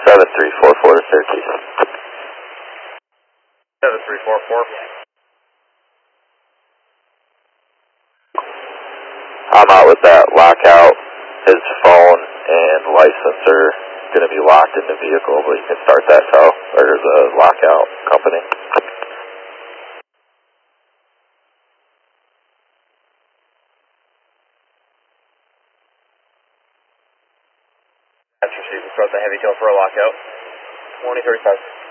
7344 to Syracuse. 7344. I'm out with that lockout. His phone and license are going to be locked in the vehicle, but you can start that tow, or the lockout company. That's received. Start the heavy tow for a lockout. 2035.